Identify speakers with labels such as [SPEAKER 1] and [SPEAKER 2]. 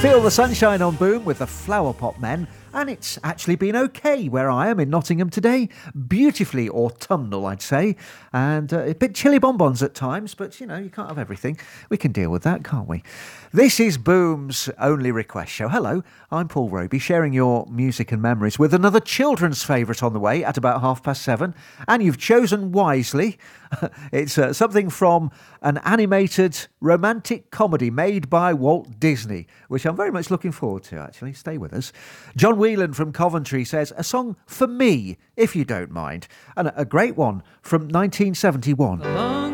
[SPEAKER 1] Feel the sunshine on Boom with the Flower Pot Men, and it's actually been okay where I am in Nottingham today. Beautifully autumnal, I'd say, and a bit chilly bonbons at times, but you know, you can't have everything. We can deal with that, can't we? This is Boom's Only Request Show. Hello, I'm Paul Roby, sharing your music and memories with another children's favourite on the way at about 7:30, and you've chosen wisely. It's something from an animated romantic comedy made by Walt Disney, which I'm very much looking forward to, actually. Stay with us. John Whelan from Coventry says, a song for me, if you don't mind, and a great one from 1971.